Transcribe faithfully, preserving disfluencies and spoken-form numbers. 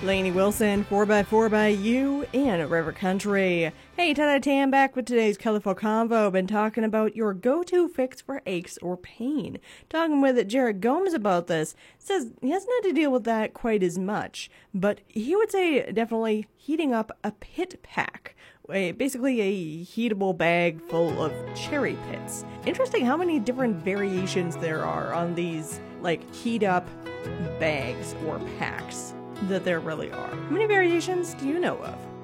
Lainey Wilson, four by four by you in River Country. Hey, Tada Tam back with today's colorful convo. Been talking about your go-to fix for aches or pain. Talking with Jared Gomes about this. Says he hasn't had to deal with that quite as much, but he would say definitely heating up a pit pack. A, basically a heatable bag full of cherry pits. Interesting how many different variations there are on these, like, heat up bags or packs that there really are. How many variations do you know of?